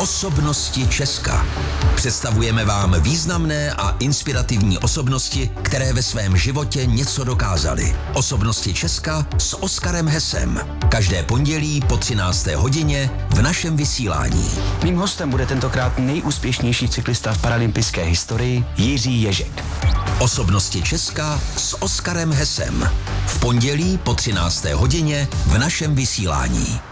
Osobnosti Česka. Představujeme vám významné a inspirativní osobnosti, které ve svém životě něco dokázaly. Osobnosti Česka s Oskarem Hesem. Každé pondělí po 13. hodině v našem vysílání. Mým hostem bude tentokrát nejúspěšnější cyklista v paralympijské historii Jiří Ježek. Osobnosti Česka s Oskarem Hesem. V pondělí po 13. hodině v našem vysílání.